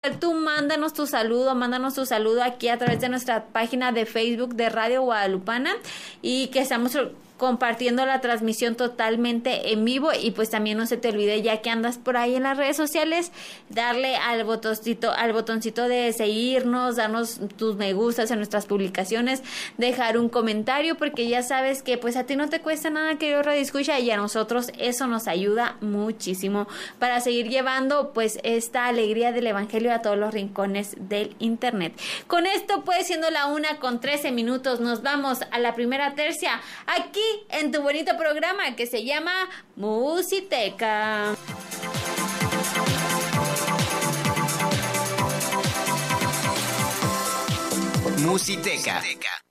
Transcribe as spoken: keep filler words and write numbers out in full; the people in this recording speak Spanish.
igual tú mándanos tu saludo, mándanos tu saludo aquí a través de nuestra página de Facebook de Radio Guadalupana y que estamos compartiendo la transmisión totalmente en vivo. Y pues también no se te olvide, ya que andas por ahí en las redes sociales, darle al botoncito, al botoncito de seguirnos, darnos tus me gustas en nuestras publicaciones, dejar un comentario, porque ya sabes que pues a ti no te cuesta nada, querido Radio Escucha, y a nosotros eso nos ayuda muchísimo para seguir llevando pues esta alegría del evangelio a todos los rincones del internet. Con esto, pues siendo la una con trece minutos, nos vamos a la primera tercia aquí en tu bonito programa que se llama Musiteca. Musiteca.